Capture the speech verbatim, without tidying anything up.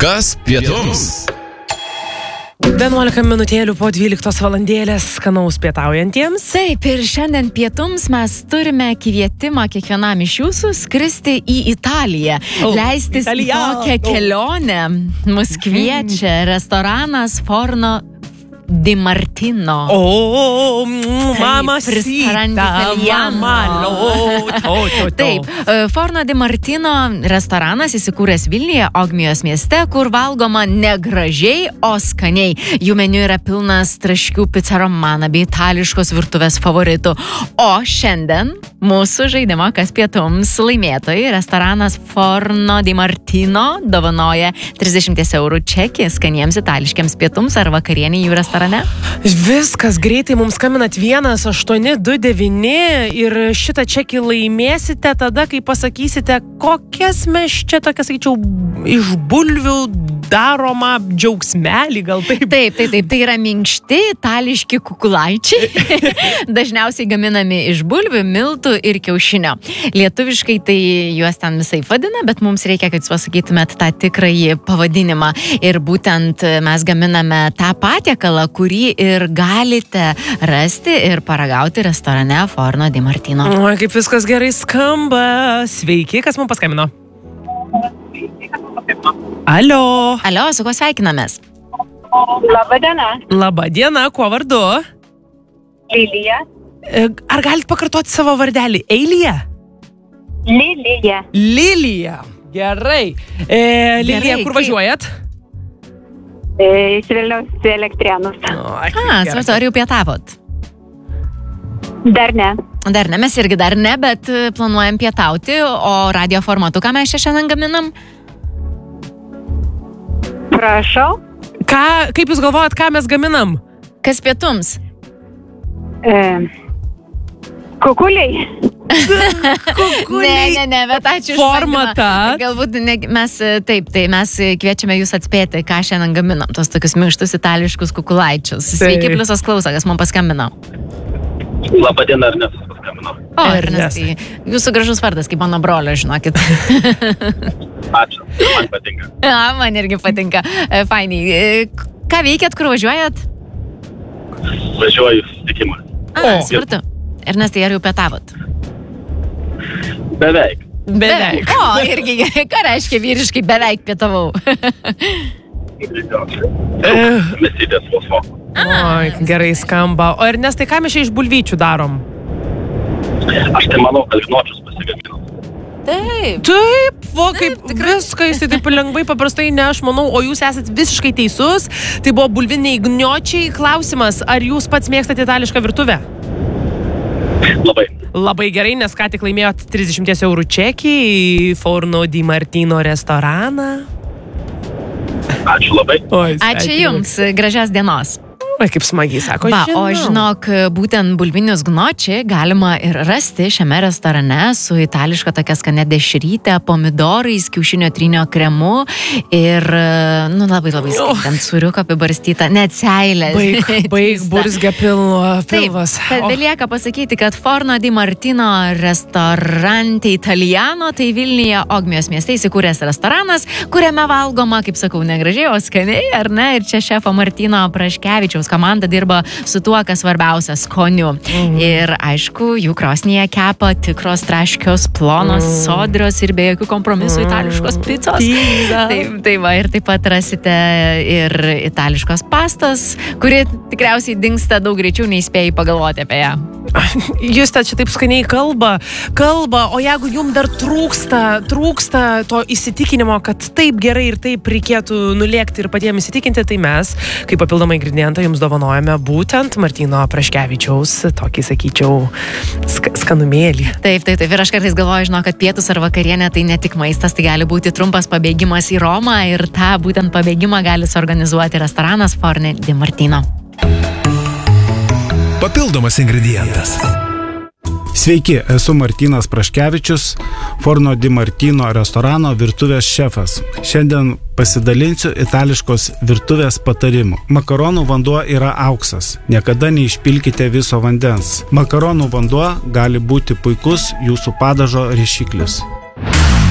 Kas pietums? vienuolika minutėlių po dvyliktos valandėlės skanaus pietaujantiems. Taip, ir šiandien pietums mes turime kvietimą kiekvienam iš jūsų skristi į Italiją. Oh, Leistis Italija. į tokią kelionę. Mus kviečia restoranas Forno di Martino. O, mama ristorante sita, italiano. mama lo, to, to, to. Taip, Forno di Martino restoranas įsikūręs Vilniuje, Ogmijos mieste, kur valgoma ne gražiai, o skaniai. Jų meniu yra pilnas traškių pica romana bei itališkos virtuvės favoritų. O šiandien mūsų žaidimo Kas pietums laimėtojai restoranas Forno di Martino dovanoja trisdešimt eurų čekį skaniems itališkiams pietums ar vakarienį jų restorane. Viskas, greitai mums skambinat vienas aštuoni du devyni ir šitą čekį laimėsite tada, kai pasakysite, kokias mes čia tokia, sakyčiau, iš bulvių daroma džiaugsmelį, gal taip? Taip, taip, taip, tai yra minkšti itališki kukulaičiai, dažniausiai gaminami iš bulvių, miltų ir kiaušinio. Lietuviškai tai juos ten visai vadina, bet mums reikia, kad jūs pasakytumėt tą tikrąjį pavadinimą. Ir būtent mes gaminame tą patiekalą, kurį ir galite rasti ir paragauti restorane Forno di Martino. Oi, kaip viskas gerai skamba. Sveiki, kas mums paskambino? Alio. Alio, su kuo sveikinamės? Labą dieną. Labą dieną, kuo vardu? Lilija. Ar galite pakartoti savo vardelį? Eilija? Lilija. Lilija. Gerai. E, Lilija, Gerai, kur kaip- važiuojat? E, Iš Vilniaus į Elektrėnus. O, A, svarbu, ar jau pietavot? Dar ne. Dar ne, mes irgi dar ne, bet planuojam pietauti, o radio formatu, ką mes čia šiandien gaminam? Prašau. Ką, kaip jūs galvojat, ką mes gaminam? Kas pietums? E, kukuliai. Ne, ne, ne, bet ačiū už Forma bandymą. ta. Galbūt ne, mes, taip, tai mes kviečiame jūs atspėti, ką šiandien gaminam, tos tokius minkštus itališkus kukulaičius. Sveiki, Taip. pliusas klausa, kas mums paskambino. Labą dieną, Ernestas paskambino. O, Ernestai. Ernestai, jūsų gražus vardas, kaip mano brolio, žinokit. Ačiū, man patinka. Ja, man irgi patinka. E, Fainiai. E, Ką veikiat, kur važiuojat? Važiuoju į susitikimą. A, O. supratau. Ernestai, ar jau pietavot? Beveik. Beveik. O, irgi gerai. Ką reiškia vyriškai beveik pietavau? E, Mesydės vos vos. Oi, gerai skamba. O Ernestai, ką mes čia iš bulvyčių darom? Aš tai manau, kad žinočius pasigaminu. Taip. Taip, va, kaip Taip, tikrai. viską jisai taip lengvai paprastai ne, aš manau, o jūs esat visiškai teisus. Tai buvo bulviniai gniočiai. Klausimas, ar jūs pats mėgstate itališką virtuvę? Labai. Labai gerai, nes ką tik laimėjot trisdešimt eurų čekį į Forno di Martino restoraną. Ačiū labai. Oi, Ačiū sveikinimai. Jums, gražios dienos. Oi, kaip smagiai sako, Va, žinau. o žinok, būtent bulvinius gnočiai galima ir rasti šiame restorane su itališka tokia skanė dešrytė, pomidorais, kiaušinio trynio kremu ir, nu, labai labai skaitant, sūriuką apibarstytą, net seilę. Baig, baig, burzgia pilno, pilvas. Taip, tad belieka pasakyti, kad Forno di Martino restorante italiano, tai Vilniuje Ogmijos mieste įsikūręs restoranas, kuriame valgoma, kaip sakau, negražiai, o skaniai, ar ne? Ir čia šefo Martino Praškevičiaus komanda dirba su tuo, kas svarbiausia, skoniu. Mhm. Ir aišku, jų krosnyje kepa tikros traškios, plonos, mhm. sodrios ir be jokių kompromisų mhm. itališkos picos. Pizza. Taip, tai va, ir taip pat rasite ir itališkos pastos, kuri tikriausiai dingsta daug greičiau, nei spėjai pagalvoti apie ją. Jūs čia taip skaniai kalba, kalba, o jeigu jums dar trūksta, trūksta to įsitikinimo, kad taip gerai ir taip reikėtų nulėkti ir patiems įsitikinti, tai mes, kaip papildomą ingredientą, jums dovanojame būtent Martyno Praškevičiaus, tokį, sakyčiau, sk skanumėlį. Taip, taip, taip. Ir aš kartais galvoju, žinau, kad pietus ar vakarienė tai ne tik maistas, tai gali būti trumpas pabėgimas į Romą ir tą būtent pabėgimą gali suorganizuoti restoranas Forno di Martino. Papildomas ingredientas. Sveiki, esu Martynas Praškevičius, Forno di Martino restorano virtuvės šefas. Šiandien pasidalinsiu itališkos virtuvės patarimu. Makaronų vanduo yra auksas. Niekada neišpilkite viso vandens. Makaronų vanduo gali būti puikus jūsų padažo rišiklis.